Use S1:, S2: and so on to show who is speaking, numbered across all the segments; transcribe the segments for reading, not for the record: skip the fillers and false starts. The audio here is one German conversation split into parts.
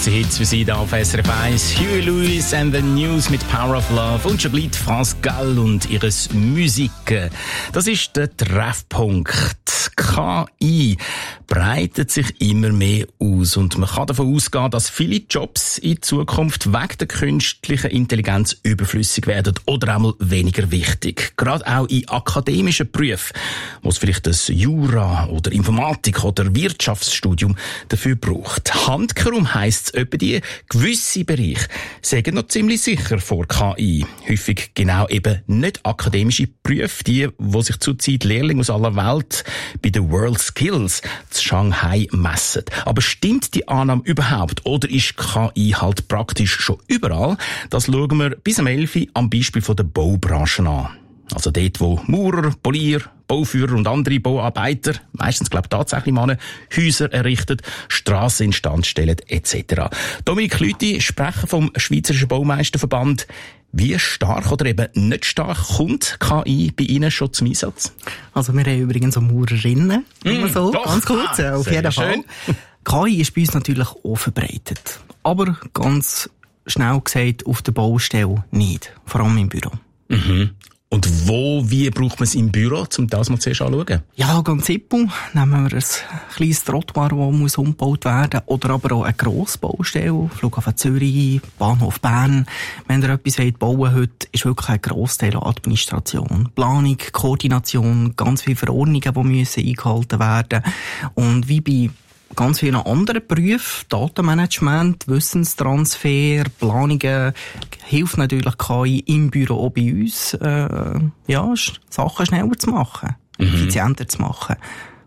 S1: kurze Hits für Sie da auf SRF 1. Huey Lewis and the News mit Power of Love und schon bleibt France Gall und ihres Musik. Das ist der Treffpunkt. KI breitet sich immer mehr aus und man kann davon ausgehen, dass viele Jobs in Zukunft wegen der künstlichen Intelligenz überflüssig werden oder einmal weniger wichtig. Gerade auch in akademischen Berufen, wo es vielleicht das Jura oder Informatik oder Wirtschaftsstudium dafür braucht. Handkehrum heisst es etwa die, gewisse Bereiche sind noch ziemlich sicher vor KI. Häufig genau eben nicht akademische Berufe, die sich zurzeit Lehrlinge aus aller Welt bei den World Skills zu Shanghai messen. Aber stimmt die Annahme überhaupt oder ist KI halt praktisch schon überall? Das schauen wir bis am 11 Uhr am Beispiel von der Baubranche an. Also dort, wo Maurer, Polier, Bauführer und andere Bauarbeiter, meistens tatsächlich Männer, Häuser errichten, Strassen instand stellen etc. Dominik Lüthi, Sprecher vom Schweizerischen Baumeisterverband. Wie stark oder eben nicht stark kommt KI bei Ihnen schon zum Einsatz?
S2: Also wir haben übrigens auch Maurerinnen, so,
S1: doch,
S2: ganz kurz, auf jeden Fall. KI ist bei uns natürlich auch verbreitet, aber ganz schnell gesagt auf der Baustelle nicht, vor allem im Büro.
S1: Mhm. Und wie braucht man es im Büro, um das mal zuerst anzuschauen?
S2: Ja, ganz simpel. Nehmen wir ein kleines Trottoir, das umgebaut werden muss, oder aber auch eine grosse Baustelle, Flughafen Zürich, Bahnhof Bern. Wenn ihr etwas bauen wollt, heute ist wirklich ein Grossteil Administration. Planung, Koordination, ganz viele Verordnungen, die müssen eingehalten werden. Und wie bei ganz vielen anderen Berufen, Datenmanagement, Wissenstransfer, Planungen, hilft natürlich KI im Büro auch bei uns, Sachen schneller zu machen, effizienter zu machen.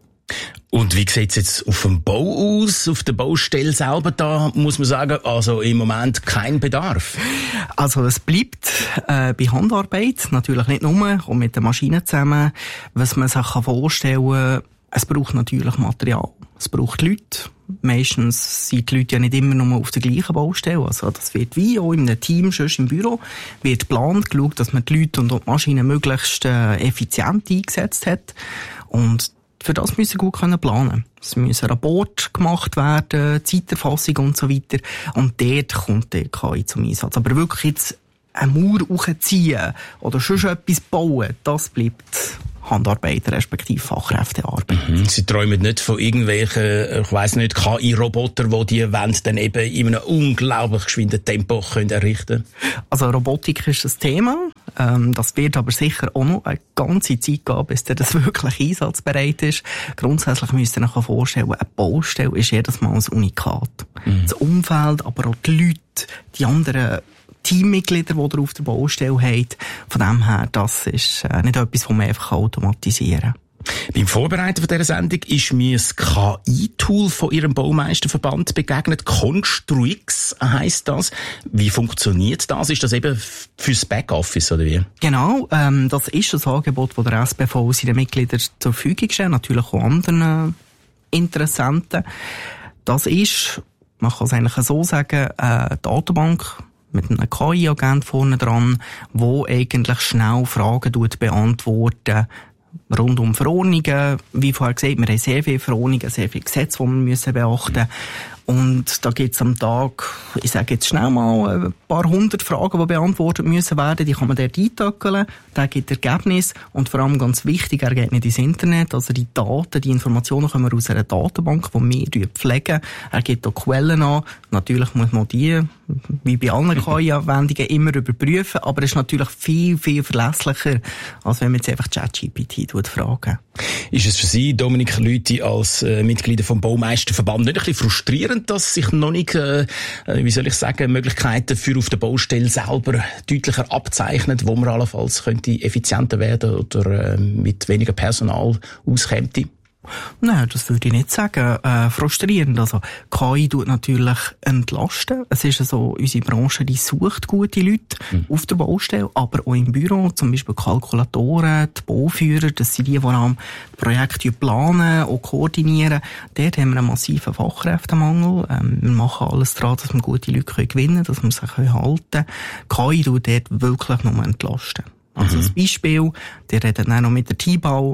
S1: Und wie sieht es jetzt auf dem Bau aus, auf der Baustelle selber? Da muss man sagen, also im Moment kein Bedarf.
S2: Also es bleibt bei Handarbeit, natürlich nicht nur, und mit den Maschinen zusammen, was man sich vorstellen kann. Es braucht natürlich Material. Es braucht Leute. Meistens sind die Leute ja nicht immer nur auf der gleichen Baustelle. Also das wird wie auch in einem Team, sonst im Büro, wird geplant, geschaut, dass man die Leute und die Maschinen möglichst effizient eingesetzt hat. Und für das müssen wir gut planen können. Es müssen Rapporte gemacht werden, Zeiterfassung und so weiter. Und dort kommt der KI zum Einsatz. Aber wirklich jetzt eine Mauer hochziehen oder schon etwas bauen, das bleibt Handarbeit, respektive Fachkräftearbeit.
S1: Sie träumen nicht von irgendwelchen, ich weiss nicht, KI-Roboter, die Wände dann eben in einem unglaublich geschwinden Tempo können errichten können?
S2: Also Robotik ist das Thema. Das wird aber sicher auch noch eine ganze Zeit gehen, bis das wirklich einsatzbereit ist. Grundsätzlich müsst ihr euch vorstellen, eine Baustelle ist jedes Mal ein Unikat. Das Umfeld, aber auch die Leute, die anderen Teammitglieder, die ihr auf der Baustelle habt. Von dem her, das ist nicht etwas, das man einfach automatisieren kann.
S1: Beim Vorbereiten von dieser Sendung ist mir das KI-Tool von Ihrem Baumeisterverband begegnet. Construix heisst das. Wie funktioniert das? Ist das eben fürs Backoffice oder wie?
S2: Genau, das ist das Angebot, das der SBV seinen Mitgliedern zur Verfügung stellt, natürlich auch anderen Interessenten. Das ist, man kann es eigentlich so sagen, eine Datenbank mit einem KI-Agent vorne dran, wo eigentlich schnell Fragen beantworten rund um Verordnungen. Wie vorher gesagt, wir haben sehr viele Verordnungen, sehr viele Gesetze, die wir beachten müssen. Und da gibt es am Tag, ich sage jetzt schnell mal, ein paar hundert Fragen, die beantwortet müssen werden. Die kann man dort eintöckeln. Der gibt Ergebnis. Und vor allem ganz wichtig, er geht nicht ins Internet. Also die Daten, die Informationen kommen aus einer Datenbank, die wir pflegen. Er gibt auch Quellen an. Natürlich muss man die, wie bei allen KI-Anwendungen, immer überprüfen. Aber es ist natürlich viel, viel verlässlicher, als wenn man jetzt einfach ChatGPT fragen.
S1: Ist es für Sie, Dominik Lüthi, als Mitglieder vom Baumeisterverband nicht ein bisschen frustrierend, dass sich noch nicht, Möglichkeiten für auf der Baustelle selber deutlicher abzeichnen, wo man allenfalls könnte effizienter werden oder mit weniger Personal auskäme?
S2: Nein, das würde ich nicht sagen. Frustrierend. Also, KI tut natürlich entlasten. Es ist so, unsere Branche, die sucht gute Leute auf der Baustelle, aber auch im Büro, zum Beispiel Kalkulatoren, die Bauführer, das sind die am Projekte planen und koordinieren. Dort haben wir einen massiven Fachkräftemangel. Wir machen alles daran, dass wir gute Leute gewinnen können, dass wir sie halten können. KI tut dort wirklich nur entlasten. Also, das Beispiel, die reden dann noch mit der Teambau,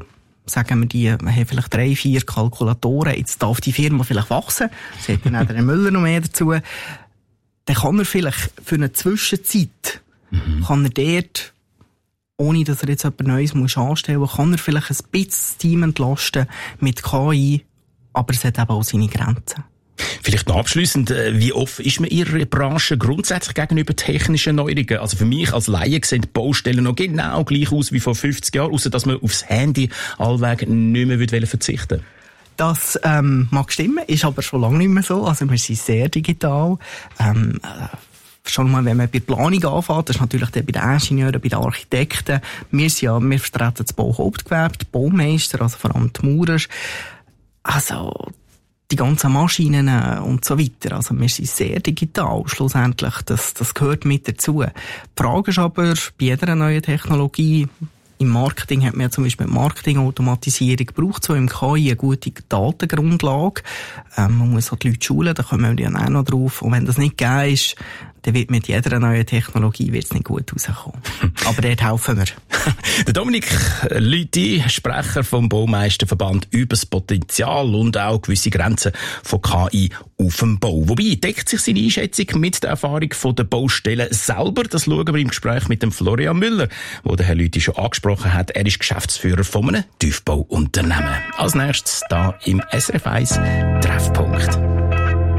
S2: sagen wir, die haben vielleicht 3, 4 Kalkulatoren, jetzt darf die Firma vielleicht wachsen, es hat dann auch der Müller noch mehr dazu, dann kann er vielleicht für eine Zwischenzeit, kann er dort, ohne dass er jetzt etwas Neues muss anstellen muss, kann er vielleicht ein bisschen das Team entlasten mit KI, aber es hat eben auch seine Grenzen.
S1: Vielleicht noch abschliessend, wie offen ist man Ihrer Branche grundsätzlich gegenüber technischen Neuerungen? Also für mich als Laie sehen die Baustellen noch genau gleich aus wie vor 50 Jahren, außer dass man aufs Handy allweg nicht mehr verzichten will.
S2: Das mag stimmen, ist aber schon lange nicht mehr so. Also wir sind sehr digital. Schon mal, wenn man bei der Planung anfängt, das ist natürlich dann bei den Ingenieuren, bei den Architekten. Wir vertreten das Bauhauptgewerbe, die Baumeister, also vor allem die Maurer. Also die ganzen Maschinen und so weiter. Also wir sind sehr digital schlussendlich. Das gehört mit dazu. Die Frage ist aber, bei jeder neuen Technologie, im Marketing hat man ja zum Beispiel Marketingautomatisierung, braucht so im KI eine gute Datengrundlage. Man muss auch die Leute schulen, da kommen wir ja auch noch drauf. Und wenn das nicht gegeben ist, dann wird mit jeder neuen Technologie nicht gut rauskommen. Aber dort helfen wir.
S1: Der Dominik Lüthi, Sprecher vom Baumeisterverband, über das Potenzial und auch gewisse Grenzen von KI auf dem Bau. Wobei deckt sich seine Einschätzung mit der Erfahrung der Baustellen selber. Das schauen wir im Gespräch mit dem Florian Müller, wo der Herr Lüthi schon angesprochen hat. Er ist Geschäftsführer von einem Tiefbauunternehmen. Als nächstes da im SRF 1 Treffpunkt.